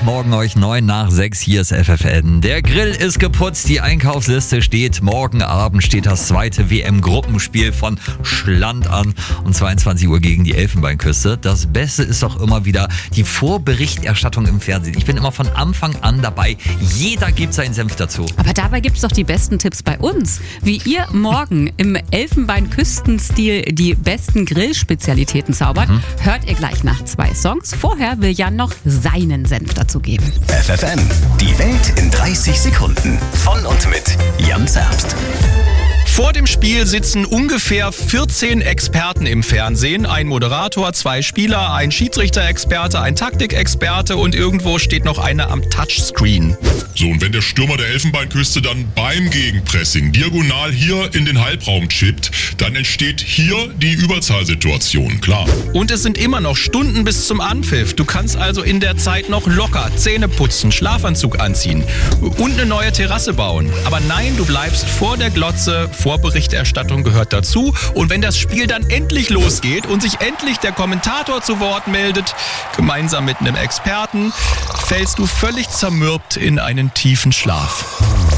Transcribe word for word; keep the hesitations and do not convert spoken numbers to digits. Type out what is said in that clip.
Morgen euch neun nach sechs, hier ist F F N. Der Grill ist geputzt, die Einkaufsliste steht. Morgen Abend steht das zweite W M-Gruppenspiel von Schland an. Um zweiundzwanzig Uhr gegen die Elfenbeinküste. Das Beste ist doch immer wieder die Vorberichterstattung im Fernsehen. Ich bin immer von Anfang an dabei. Jeder gibt seinen Senf dazu. Aber dabei gibt es doch die besten Tipps bei uns. Wie ihr morgen im Elfenbeinküstenstil die besten Grillspezialitäten zaubert, mhm. hört ihr gleich nach zwei Songs. Vorher will Jan noch seinen Senf dazu geben. F F N, die Welt in dreißig Sekunden. Von und mit Jan Zerbst. Vor dem Spiel sitzen ungefähr vierzehn Experten im Fernsehen. Ein Moderator, zwei Spieler, ein Schiedsrichter-Experte, ein Taktikexperte und irgendwo steht noch einer am Touchscreen. So, und wenn der Stürmer der Elfenbeinküste dann beim Gegenpressing diagonal hier in den Halbraum chippt, dann entsteht hier die Überzahlsituation, klar. Und es sind immer noch Stunden bis zum Anpfiff. Du kannst also in der Zeit noch locker Zähne putzen, Schlafanzug anziehen und eine neue Terrasse bauen. Aber nein, du bleibst vor der Glotze. Vorberichterstattung gehört dazu. Und wenn das Spiel dann endlich losgeht und sich endlich der Kommentator zu Wort meldet, gemeinsam mit einem Experten, fällst du völlig zermürbt in einen tiefen Schlaf.